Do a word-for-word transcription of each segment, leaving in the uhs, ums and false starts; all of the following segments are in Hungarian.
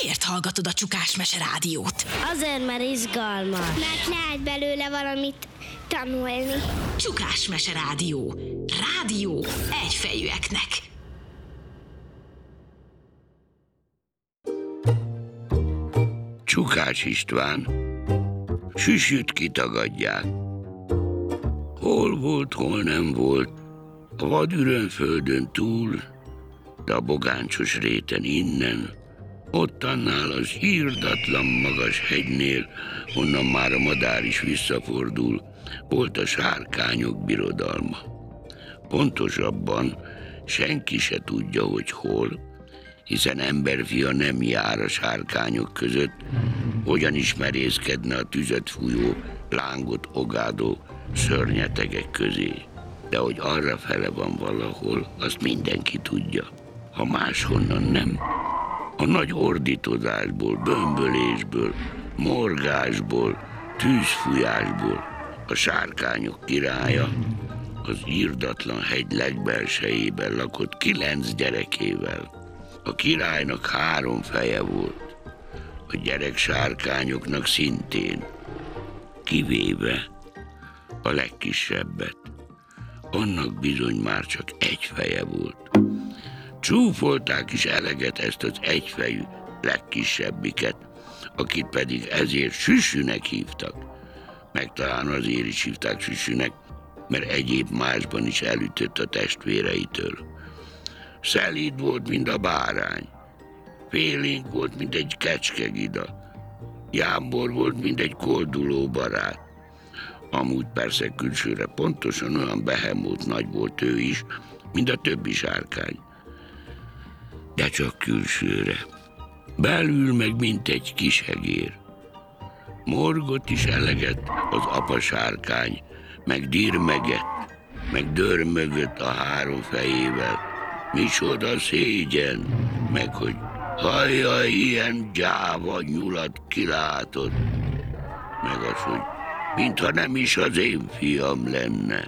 Miért hallgatod a Csukás Mese rádiót? Azért, mert izgalmas. Mert lehet belőle valamit tanulni. Csukás Mese rádió. Rádió egyfejűeknek. Csukás István. Süsüt kitagadják. Hol volt, hol nem volt, a vadürön földön túl, de a bogáncsos réten innen, ott annál az írdatlan magas hegynél, onnan már a madár is visszafordul, volt a sárkányok birodalma. Pontosabban senki se tudja, hogy hol, hiszen emberfia nem jár a sárkányok között, hogyan is merészkedne a tüzet fújó, lángot ogádó szörnyetegek közé. De hogy arra fele van valahol, azt mindenki tudja. Ha máshonnan nem, a nagy ordítozásból, bömbölésből, morgásból, tűzfújásból a sárkányok királya az írdatlan hegy legbelsejében lakott kilenc gyerekével. A királynak három feje volt, a gyerek sárkányoknak szintén, kivéve a legkisebbet. Annak bizony már csak egy feje volt. Csúfolták is eleget ezt az egyfejű legkisebbiket, akit pedig ezért Süsünek hívtak. Meg talán azért is hívták Süsünek, mert egyéb másban is elütött a testvéreitől. Szelíd volt, mint a bárány, félénk volt, mint egy kecskegida, jámbor volt, mint egy kolduló barát. Amúgy persze külsőre pontosan olyan behemót nagy volt ő is, mint a többi sárkány. De csak külsőre. Belül meg mint egy kisegér. Morgott is eleget az apa sárkány, meg dirmegett, meg dörmögött a három fejével. Micsoda szégyen, meg hogy hajjaj, ilyen gyáva nyulat kilátod, meg az, hogy mintha nem is az én fiam lenne.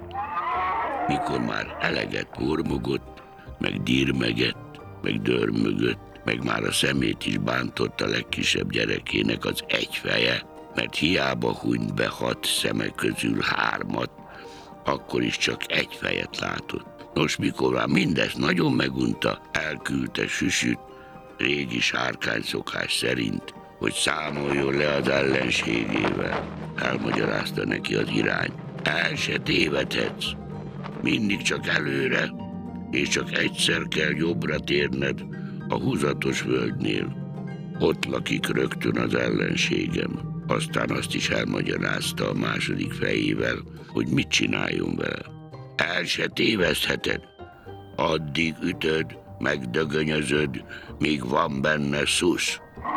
Mikor már eleget mormogott, meg dirmegett, meg dörmögött, meg már a szemét is bántott a legkisebb gyerekének az egy feje, mert hiába hunyt be hat szeme közül hármat, akkor is csak egy fejet látott. Nos, mikor már mindezt nagyon megunta, elküldte Süsüt, régi sárkány szokás szerint, hogy számoljon le az ellenségével. Elmagyarázta neki az irány. El se tévedhetsz. Mindig csak előre, és csak egyszer kell jobbra térned a húzatos völgynél. Ott lakik rögtön az ellenségem. Aztán azt is elmagyarázta a második fejével, hogy mit csináljon vele. El se tévesztheted. Addig ütöd, megdögönyözöd, míg van benne szusz.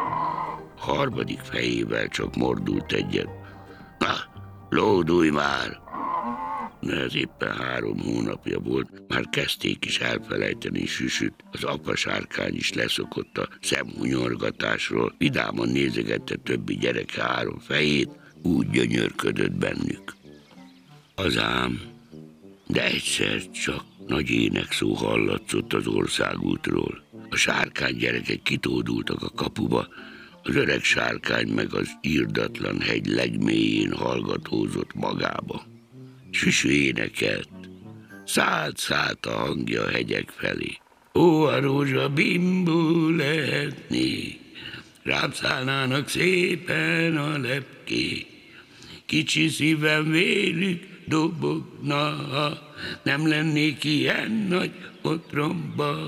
Harmadik fejével csak mordult egyet. Na, lódulj már! De ez éppen három hónapja volt, már kezdték is elfelejteni Süsüt. Az apa sárkány is leszokott a szemhunyorgatásról, vidáman nézegette többi gyereke három fejét, úgy gyönyörködött bennük. Az ám, de egyszer csak nagy énekszó hallatszott az országútról. A sárkány gyerekek kitódultak a kapuba, az öreg sárkány meg az írdatlan hegy legmélyén hallgatózott magába. Süsü énekelt, szállt-szállt a hangja a hegyek felé. Ó, a rózsa bimbó lehetné, rám szállnának szépen a lepké. Kicsi szívem vélük dobogna, nem lennék ilyen nagy otromba.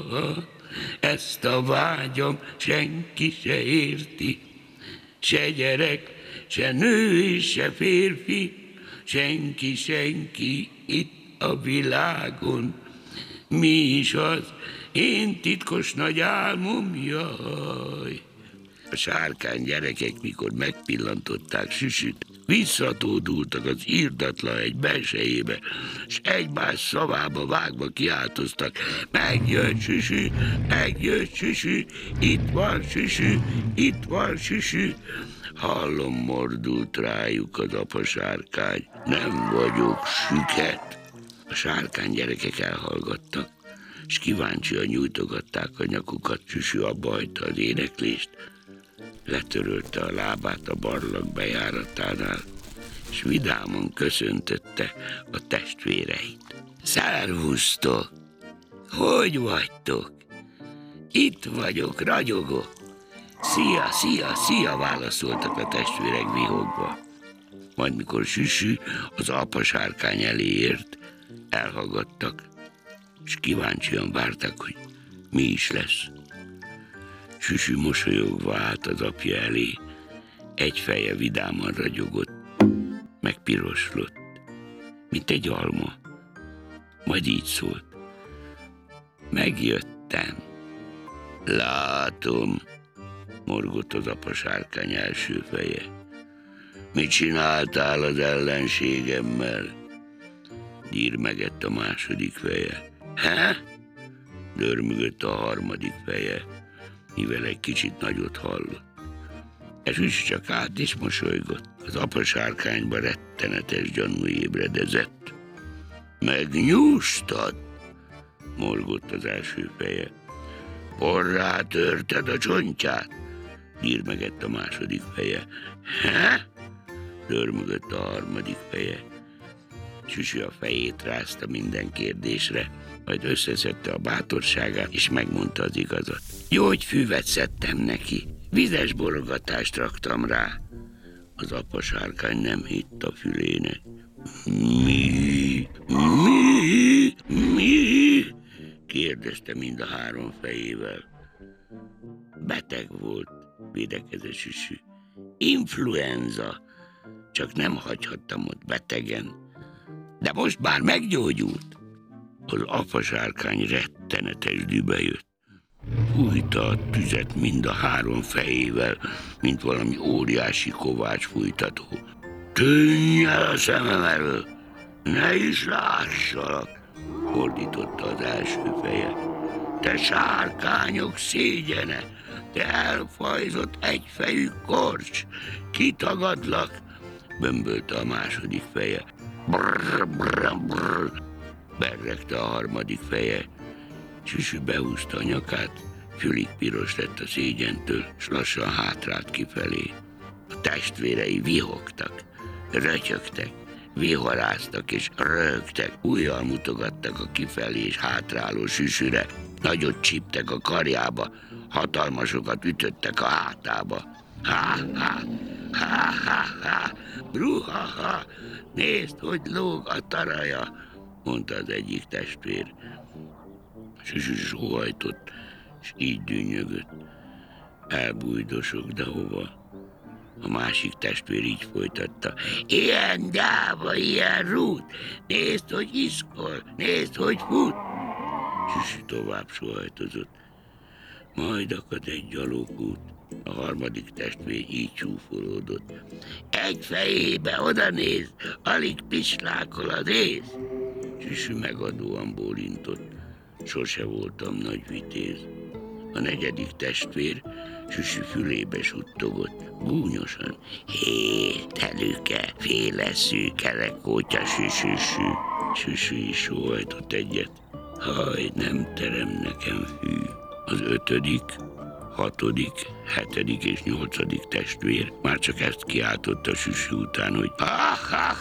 Ezt a vágyam senki se érti, se gyerek, se nő és se férfi, senki, senki itt a világon. Mi is az én titkos nagy álmom, jaj. A sárkány gyerekek, mikor megpillantották Süsüt, visszatódultak az írdatlan egy belsejébe, s egymás szavába vágva kiáltoztak. Megjött Süsü, megjött Süsü, itt van Süsü, itt van Süsü. Hallom, mordult rájuk az apa sárkány. Nem vagyok süket. A sárkány gyerekek elhallgattak. s kíváncsian nyújtogatták a nyakukat. Süsű abba hagyta az éneklést, letörölte a lábát a barlang bejáratánál, és vidáman köszöntötte a testvéreit. Szervusztok! Hogy vagytok? Itt vagyok, ragyogok. Szia, szia, szia, válaszoltak a testvérek vihogva. Majd mikor Süsű az apasárkány elé ért, elhallgattak, és kíváncsian várták, hogy mi is lesz. Süsű mosolyogva állt az apja elé, egy feje vidáman ragyogott, meg piroslott, mint egy alma. Majd így szólt: megjöttem. Látom, morgott az apasárkány első feje. Mit csináltál az ellenségemmel? Dírmegett a második feje. He? Dörmögött a harmadik feje, mivel egy kicsit nagyot hallott. És úgy csak át is mosolygott. Az apasárkányba rettenetes gyanú ébredezett. Megnyúztad? Morgott az első feje. Porrá törted a csontját? Dírmegett a második feje. He? Dörmögött a harmadik feje. Süsű a fejét rázta minden kérdésre, majd összeszedte a bátorságát, és megmondta az igazat. Gyógyfüvet szedtem neki, vizes borogatást raktam rá. Az apasárkány nem hitt a fülének. Mi? Mi? Mi? Kérdezte mind a három fejével. Beteg volt, védekezett Süsű. Influenza. Csak nem hagyhattam ott betegen. De most már meggyógyult. Az apasárkány rettenetes dühbe jött. Fújta a tüzet mind a három fejével, mint valami óriási kovács fújtató. Tűnj el a szemem elől, ne is lássalak, ordította az első feje. Te sárkányok szégyene, te elfajzott egyfejű korcs, kitagadlak, bömbölte a második feje. Brr, brr, brr, berregte a harmadik feje. Süsű behúzta a nyakát, fülig piros lett a szégyentől, s lassan hátrált kifelé. A testvérei vihogtak, rötyögtek, vihoráztak és röhögtek, ujjal mutogattak a kifelé és hátráló Süsűre, nagyot csíptek a karjába, hatalmasokat ütöttek a hátába. Ha, ha, ha, ha, ha, bruhaha, nézd, hogy lóg a taraja, mondta az egyik testvér. Süsű sóhajtott, és így dünnyögött. Elbújdosok, de hova? A másik testvér így folytatta. Ilyen dáva, ilyen rút, nézd, hogy iszkol, nézd, hogy fut. Süsű tovább sóhajtozott. Majd akad egy gyalogút. A harmadik testvér így csúfolódott. Egy fejébe oda néz, alig pislákol az ész. Süsű megadóan bólintott. Sose voltam nagy vitéz. A negyedik testvér Süsű fülébe suttogott, gúnyosan. Hé, telüke, féleszű, kerekótya, süsüsű. Süsű is sóhajtott egyet. Haj, nem terem nekem hű. Az ötödik, hatodik, hetedik és nyolcadik testvér már csak ezt kiáltotta Süsű után, hogy ha, ha,